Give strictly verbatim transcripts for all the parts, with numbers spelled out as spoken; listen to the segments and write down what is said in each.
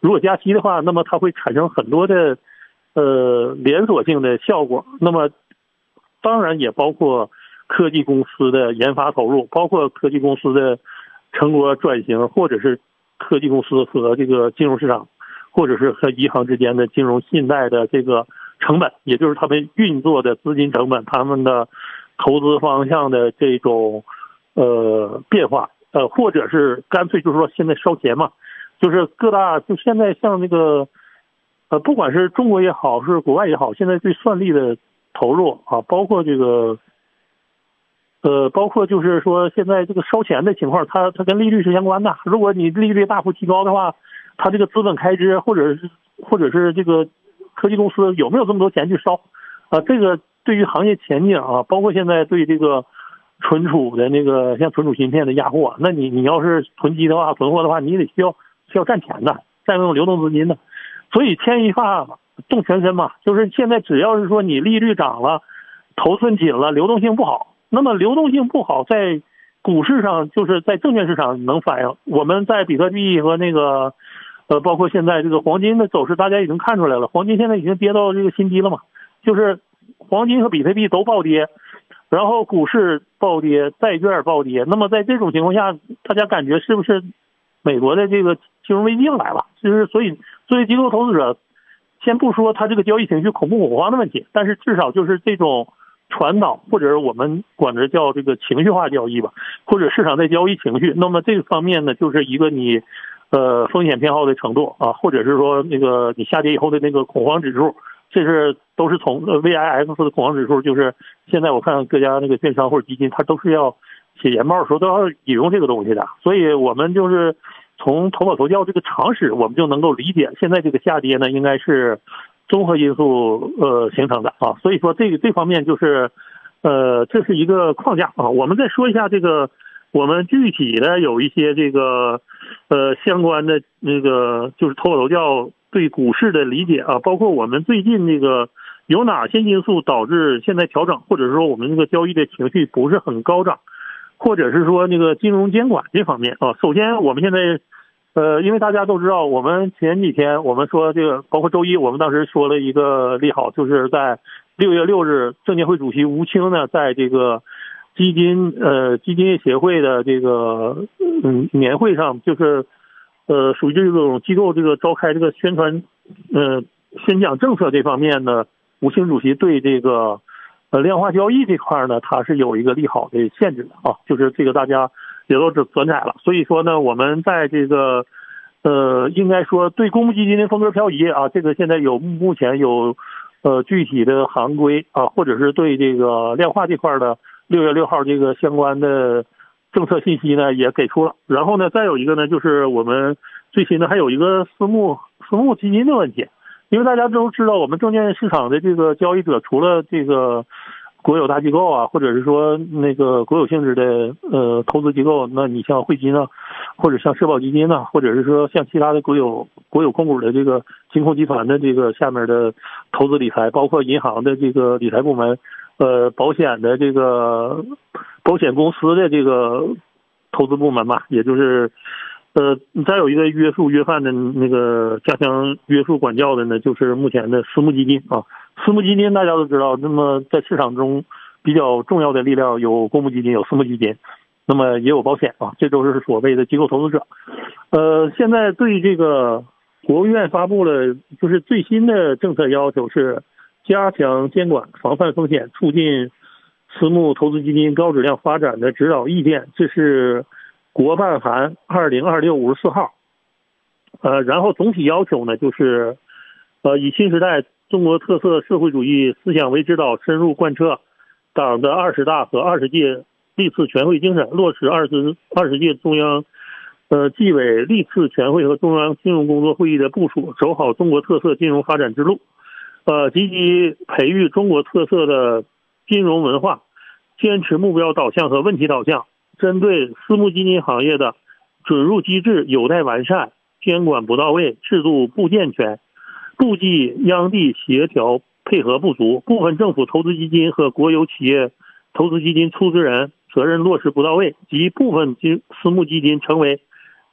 如果加息的话，那么它会产生很多的呃连锁性的效果。那么当然也包括科技公司的研发投入，包括科技公司的成果转型，或者是科技公司和这个金融市场，或者是和银行之间的金融信贷的这个成本，也就是他们运作的资金成本，他们的投资方向的这种呃变化，呃，或者是干脆就是说现在烧钱嘛，就是各大就现在像那个呃，不管是中国也好，是国外也好，现在对算力的投入啊，包括这个。呃，包括就是说，现在这个烧钱的情况，它它跟利率是相关的。如果你利率大幅提高的话，它这个资本开支或者是或者是这个科技公司有没有这么多钱去烧啊？这个对于行业前景啊，包括现在对这个存储的那个像存储芯片的压货，那你你要是囤积的话、囤货的话，你得需要需要赚钱的，占用流动资金的。所以牵一发动全身嘛，就是现在只要是说你利率涨了，头寸紧了，流动性不好。那么流动性不好，在股市上就是在证券市场能反映。我们在比特币和那个呃，包括现在这个黄金的走势，大家已经看出来了。黄金现在已经跌到这个新低了嘛，就是黄金和比特币都暴跌，然后股市暴跌，债券暴跌。那么在这种情况下，大家感觉是不是美国的这个金融危机要来了？就是所以作为机构投资者，先不说他这个交易情绪恐不恐慌的问题，但是至少就是这种。传导或者我们管着叫这个情绪化交易吧，或者市场在交易情绪。那么这个方面呢，就是一个你呃风险偏好的程度啊，或者是说那个你下跌以后的那个恐慌指数，这是都是从 V I X 的恐慌指数，就是现在我看各家那个券商或者基金，它都是要写研报的时候都要引用这个东西的。所以我们就是从头跑头教这个常识，我们就能够理解现在这个下跌呢，应该是。综合因素呃形成的啊，所以说这个这方面就是呃这是一个框架啊。我们再说一下这个我们具体的有一些这个呃相关的那个就是头跑头教对股市的理解啊，包括我们最近这个有哪些因素导致现在调整，或者是说我们这个交易的情绪不是很高涨，或者是说那个金融监管这方面啊。首先我们现在。呃，因为大家都知道，我们前几天我们说这个，包括周一，我们当时说了一个利好，就是在六月六日，证监会主席吴清呢，在这个基金呃基金业协会的这个嗯年会上，就是呃属于这种机构这个召开这个宣传呃宣讲政策这方面呢，吴清主席对这个呃量化交易这块呢，它是有一个利好的限制的啊，就是这个大家。也都转转载了，所以说呢，我们在这个，呃，应该说对公募基金的风格漂移啊，这个现在有目前有，呃，具体的行规啊，或者是对这个量化这块的六月六号这个相关的政策信息呢也给出了。然后呢，再有一个呢，就是我们最新的还有一个私募私募基金的问题，因为大家都知道，我们证券市场的这个交易者除了这个。国有大机构啊，或者是说那个国有性质的呃投资机构，那你像汇金啊，或者像社保基金啊，或者是说像其他的国有国有控股的这个金控集团的这个下面的投资理财，包括银行的这个理财部门，呃，保险的这个保险公司的这个投资部门嘛，也就是呃，再有一个约束约范的那个加强约束管教的呢，就是目前的私募基金啊。私募基金大家都知道，那么在市场中比较重要的力量有公募基金，有私募基金，那么也有保险啊，这都是所谓的机构投资者。呃，现在对这个国务院发布了就是最新的政策要求是加强监管、防范风险、促进私募投资基金高质量发展的指导意见，这是国办函二零二六五十四号。呃，然后总体要求呢，就是呃以新时代中国特色社会主义思想为指导，深入贯彻党的二十大和二十届历次全会精神，落实二十二十届中央呃纪委历次全会和中央金融工作会议的部署，走好中国特色金融发展之路，呃，积极培育中国特色的金融文化，坚持目标导向和问题导向，针对私募基金行业的准入机制有待完善，监管不到位，制度不健全，部际央地协调配合不足，部分政府投资基金和国有企业投资基金出资人责任落实不到位，及部分私募基金成为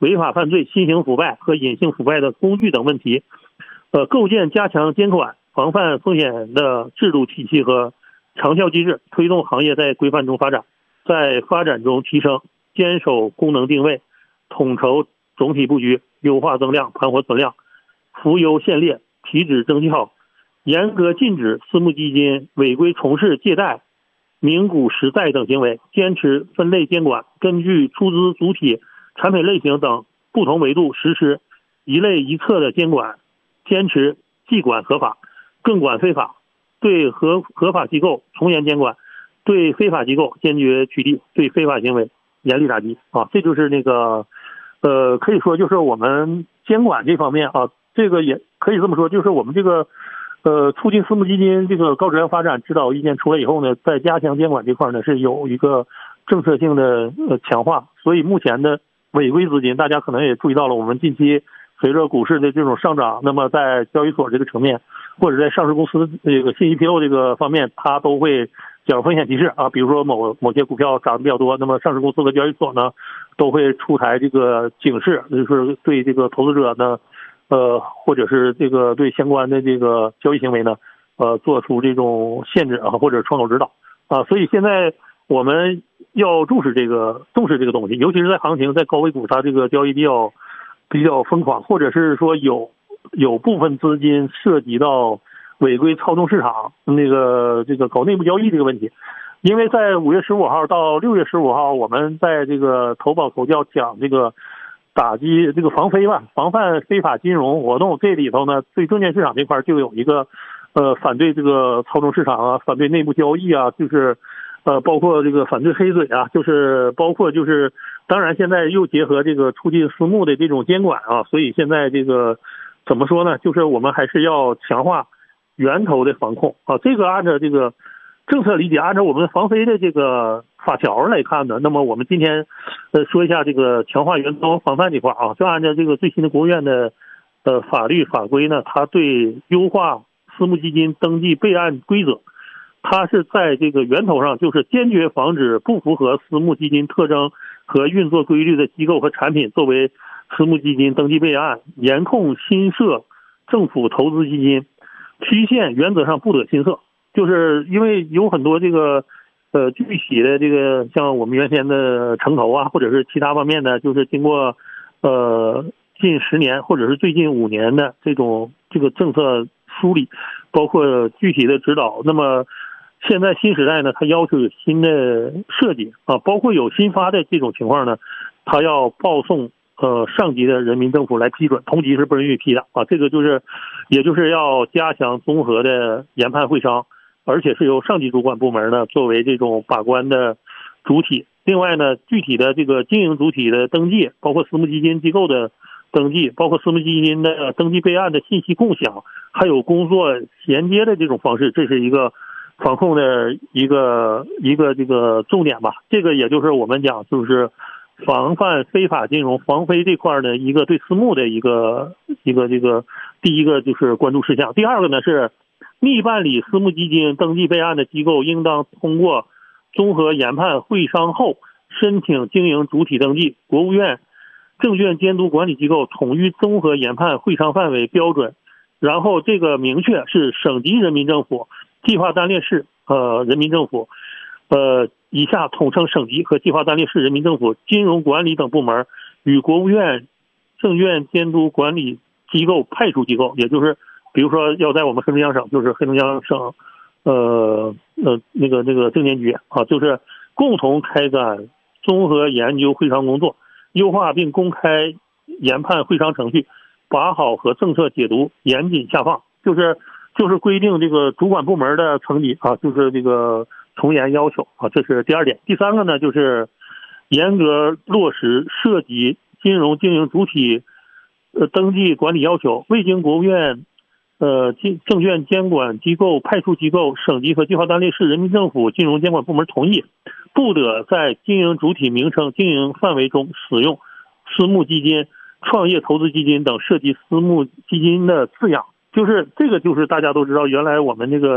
违法犯罪、新型腐败和隐性腐败的工具等问题，呃，构建加强监管、防范风险的制度体系和长效机制，推动行业在规范中发展，在发展中提升，坚守功能定位，统筹总体布局，优化增量，盘活存量，扶优限劣，提质增效，严格禁止私募基金违规从事借贷、名股实贷等行为，坚持分类监管，根据出资主体、产品类型等不同维度实施一类一策的监管，坚持既管合法，更管非法，对合合法机构从严监管，对非法机构坚决取缔，对非法行为严厉打击啊！这就是那个呃，可以说就是我们监管这方面啊，这个也可以这么说，就是我们这个呃促进私募基金这个高质量发展指导意见出来以后呢，在加强监管这块呢是有一个政策性的呃强化，所以目前的违规资金，大家可能也注意到了，我们近期随着股市的这种上涨，那么在交易所这个层面，或者在上市公司这个信息披露这个方面，它都会讲风险提示啊。比如说某某些股票涨得比较多，那么上市公司和交易所呢都会出台这个警示，就是对这个投资者呢，呃，或者是这个对相关的这个交易行为呢，呃，做出这种限制啊，或者窗口指导啊。所以现在我们要重视这个重视这个东西，尤其是在行情在高位股，它这个交易比较比较疯狂，或者是说有有部分资金涉及到违规操纵市场，那个这个搞内部交易这个问题。因为在五月十五号到六月十五号，我们在这个投保投教讲这个打击这个防非吧，防范非法金融活动，这里头呢，对证券市场这块就有一个呃反对这个操纵市场啊，反对内部交易啊，就是呃包括这个反对黑水啊，就是包括就是当然现在又结合这个促进私募的这种监管啊，所以现在这个怎么说呢，就是我们还是要强化源头的防控啊，这个按照这个政策理解，按照我们防非的这个法条来看呢，那么我们今天呃说一下这个强化源头防范这块啊，就按照这个最新的国务院的呃法律法规呢，它对优化私募基金登记备案规则，它是在这个源头上就是坚决防止不符合私募基金特征和运作规律的机构和产品作为私募基金登记备案，严控新设政府投资基金期限原则上不得新设。就是因为有很多这个呃具体的这个像我们原先的城投啊，或者是其他方面的，就是经过呃近十年或者是最近五年的这种这个政策梳理，包括具体的指导，那么现在新时代呢，它要求有新的设计啊，包括有新发的这种情况呢，它要报送呃上级的人民政府来批准，同级是不允许批的啊。这个就是也就是要加强综合的研判会商，而且是由上级主管部门呢作为这种把关的主体。另外呢，具体的这个经营主体的登记，包括私募基金机构的登记，包括私募基金的登记备案的信息共享，还有工作衔接的这种方式，这是一个防控的一个一个这个重点吧。这个也就是我们讲就是防范非法金融防非这块的一个对私募的一个一个这个第一个就是关注事项。第二个呢是拟办理私募基金登记备案的机构应当通过综合研判会商后申请经营主体登记，国务院证券监督管理机构统一综合研判会商范围标准，然后这个明确是省级人民政府、计划单列市呃人民政府呃以下统称省级和计划单列市人民政府金融管理等部门与国务院证券监督管理机构派出机构，也就是比如说要在我们黑龙江省，就是黑龙江省呃呃那个那个证监局啊，就是共同开展综合研究会商工作，优化并公开研判会商程序，把好和政策解读严谨下放，就是就是规定这个主管部门的层级啊，就是这个从严要求啊，这是第二点。第三个呢，就是严格落实涉及金融经营主体呃登记管理要求，未经国务院呃证券监管机构派出机构、省级和计划单列市人民政府金融监管部门同意，不得在经营主体名称、经营范围中使用私募基金、创业投资基金等涉及私募基金的字样。就是这个就是大家都知道，原来我们这个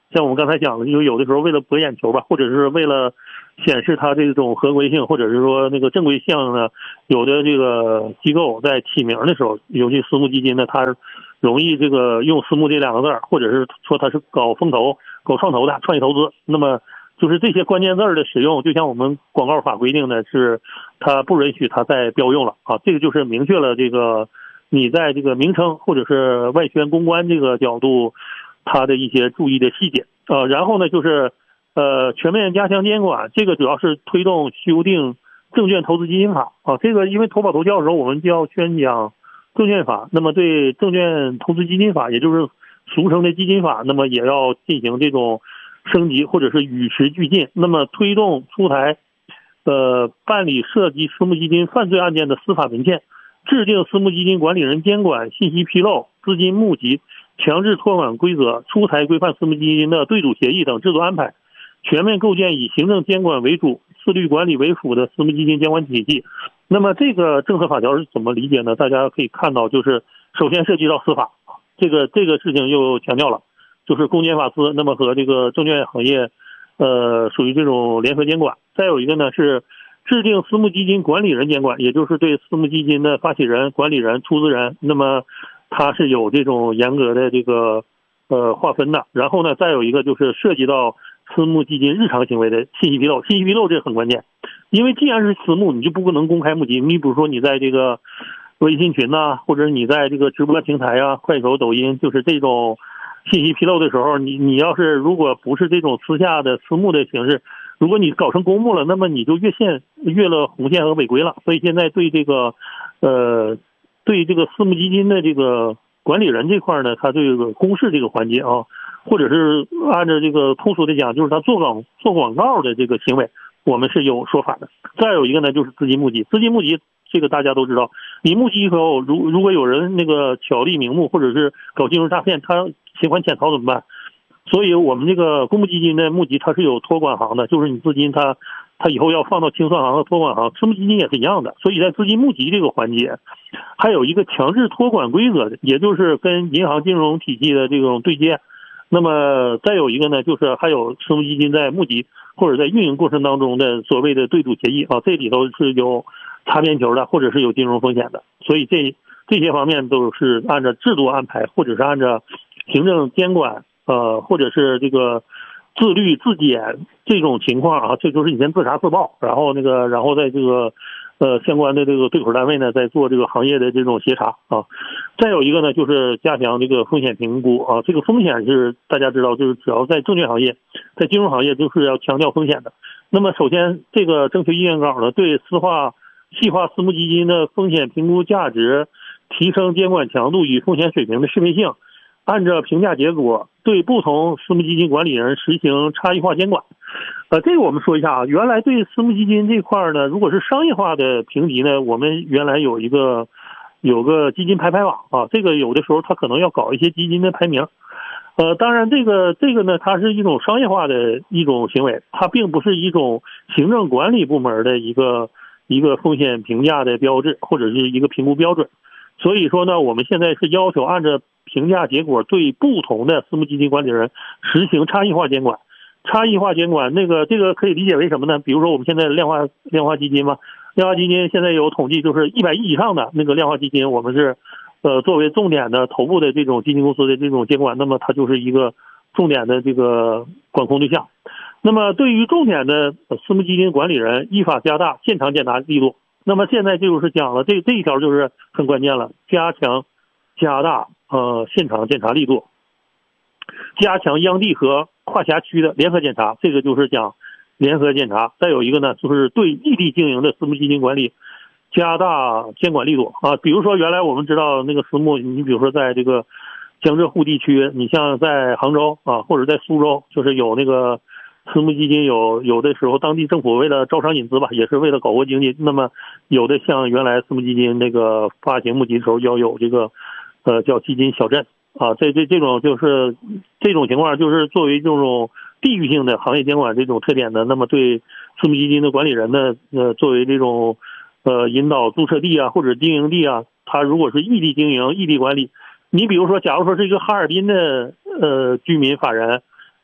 像我们刚才讲的，就有的时候为了博眼球吧，或者是为了显示它这种合规性，或者是说那个正规性呢，有的这个机构在起名的时候，尤其私募基金呢，它容易这个用私募这两个字，或者是说它是搞风投、搞创投的创业投资，那么就是这些关键字的使用，就像我们广告法规定的是，它不允许它再标用了啊，这个就是明确了这个你在这个名称或者是外宣公关这个角度，它的一些注意的细节啊。然后呢，就是呃全面加强监管，这个主要是推动修订证券投资基金法啊。这个因为投保投教的时候，我们就要宣讲证券法，那么对证券投资基金法，也就是俗称的基金法，那么也要进行这种升级或者是与时俱进，那么推动出台呃办理涉及私募基金犯罪案件的司法文件，制定私募基金管理人监管、信息披露、资金募集、强制托管规则，出台规范私募基金的对赌协议等制度安排，全面构建以行政监管为主、自律管理为辅的私募基金监管体系。那么这个政策法条是怎么理解呢？大家可以看到，就是首先涉及到司法，这个这个事情又强调了，就是公检法司，那么和这个证券行业，呃，属于这种联合监管。再有一个呢是制定私募基金管理人监管，也就是对私募基金的发起人、管理人、出资人，那么它是有这种严格的这个呃划分的。然后呢，再有一个就是涉及到私募基金日常行为的信息披露，信息披露这很关键，因为既然是私募，你就不能公开募集。你比如说你在这个微信群呐、啊，或者你在这个直播平台啊、快手、抖音，就是这种信息披露的时候，你你要是如果不是这种私下的私募的形式，如果你搞成公募了，那么你就越线越了红线和违规了。所以现在对这个呃对这个私募基金的这个管理人这块呢，他这个公示这个环节啊，或者是按照这个通俗的讲，就是他做广做广告的这个行为，我们是有说法的。再有一个呢，就是资金募集，资金募集这个大家都知道，你募集以后，如如果有人那个巧立名目，或者是搞金融诈骗，他喜欢潜逃怎么办？所以我们这个公募基金的募集它是有托管行的，就是你资金它它以后要放到清算行和托管行，私募基金也是一样的。所以在资金募集这个环节，还有一个强制托管规则的，也就是跟银行金融体系的这种对接。那么再有一个呢，就是还有私募基金在募集或者在运营过程当中的所谓的对赌协议啊，这里头是有擦边球的，或者是有金融风险的。所以这这些方面都是按照制度安排，或者是按照行政监管，呃，或者是这个自律自检这种情况啊，这就是你先自查自报，然后那个，然后在这个呃相关的这个对口单位呢，在做这个行业的这种协查啊。再有一个呢，就是加强这个风险评估啊，这个风险是大家知道，就是只要在证券行业、在金融行业，就是要强调风险的。那么首先，这个征求意见稿呢，对私化、细化私募基金的风险评估价值、提升监管强度与风险水平的适配性，按照评价结果对不同私募基金管理人实行差异化监管。呃，这个我们说一下啊，原来对私募基金这块呢，如果是商业化的评级呢，我们原来有一个有个基金排排网啊，这个有的时候它可能要搞一些基金的排名。呃，当然这个这个呢，它是一种商业化的一种行为，它并不是一种行政管理部门的一个一个风险评价的标志或者是一个评估标准。所以说呢，我们现在是要求按照评价结果对不同的私募基金管理人实行差异化监管。差异化监管那个这个可以理解为什么呢？比如说我们现在量化量化基金嘛，量化基金现在有统计，就是一百亿以上的那个量化基金，我们是呃作为重点的头部的这种基金公司的这种监管，那么它就是一个重点的这个管控对象。那么对于重点的私募基金管理人，依法加大现场检查力度。那么现在就是讲了，这这一条就是很关键了，加强加大呃现场检查力度，加强央地和跨辖区的联合检查，这个就是讲联合检查。再有一个呢，就是对异地经营的私募基金管理加大监管力度啊。比如说原来我们知道那个私募，你比如说在这个江浙沪地区，你像在杭州啊，或者在苏州，就是有那个私募基金有有的时候当地政府为了招商引资吧，也是为了搞活经济，那么有的像原来私募基金那个发行募集的时候要有这个呃叫基金小镇啊，这这这种就是这种情况，就是作为这种地域性的行业监管这种特点的，那么对私募基金的管理人呢，呃作为这种呃引导注册地啊或者经营地啊，他如果是异地经营、异地管理，你比如说假如说是一个哈尔滨的呃居民法人。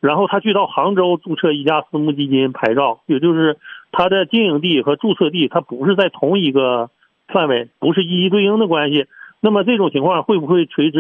然后他去到杭州注册一家私募基金牌照，也就是他的经营地和注册地它不是在同一个范围，不是一一对应的关系。那么这种情况会不会垂直